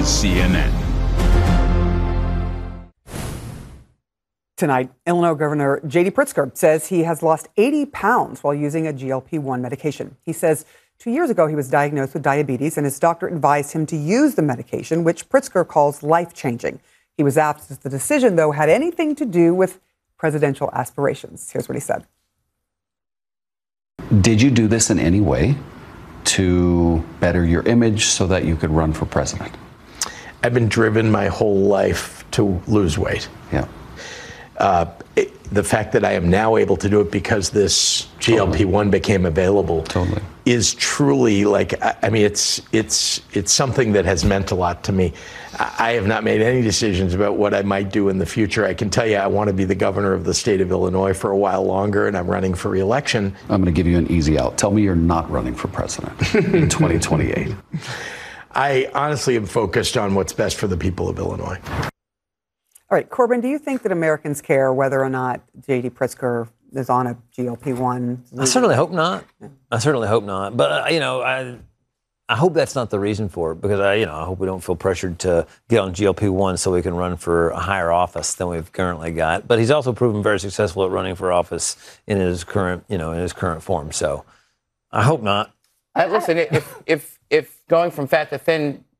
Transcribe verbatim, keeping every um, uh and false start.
is C N N. Tonight, Illinois Governor J D Pritzker says he has lost eighty pounds while using a G L P one medication. He says two years ago he was diagnosed with diabetes and his doctor advised him to use the medication, which Pritzker calls life-changing. He was asked if the decision, though, had anything to do with presidential aspirations. Here's what he said. Did you do this in any way to better your image so that you could run for president? I've been driven my whole life to lose weight. Yeah. Uh, it, the fact that I am now able to do it because this G L P one totally. became available totally. is truly like, I, I mean, it's it's it's something that has meant a lot to me. I, I have not made any decisions about what I might do in the future. I can tell you I want to be the governor of the state of Illinois for a while longer, and I'm running for re-election. I'm going to give you an easy out. Tell me you're not running for president in twenty twenty-eight. I honestly am focused on what's best for the people of Illinois. All right, Corbin, do you think that Americans care whether or not J D Pritzker is on a G L P one? I certainly hope not. I certainly hope not. But, uh, you know, I I hope that's not the reason for it, because, I, you know, I hope we don't feel pressured to get on G L P one so we can run for a higher office than we've currently got. But he's also proven very successful at running for office in his current, you know, in his current form. So I hope not. Uh, listen, if if if going from fat to thin